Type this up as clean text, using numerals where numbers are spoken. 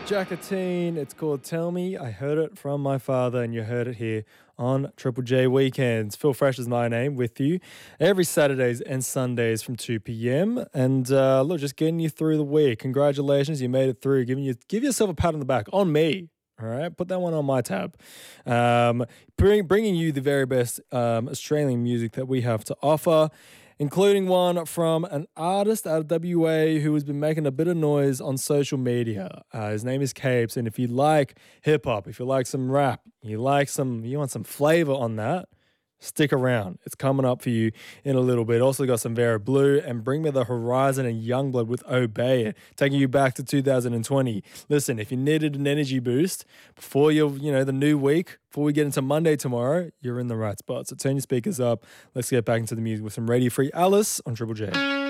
Jackatine. It's called Tell Me. I heard it from my father, and you heard it here on Triple J Weekends. Phil Fresh is my name, with you every Saturdays and Sundays from 2 p.m. And look, just getting you through the week. Congratulations, you made it through. Give yourself a pat on the back on me. All right, put that one on my tab. Bringing you the very best Australian music that we have to offer, including one from an artist out of WA who has been making a bit of noise on social media. His name is Capes, and if you like hip hop, if you like some rap, you want some flavor on that, stick around. It's coming up for you in a little bit. Also got some Vera Blue and Bring Me the Horizon and Youngblood with Obey, taking you back to 2020. Listen, if you needed an energy boost before the new week, before we get into Monday tomorrow, you're in the right spot. So turn your speakers up. Let's get back into the music with some Radio Free Alice on Triple J.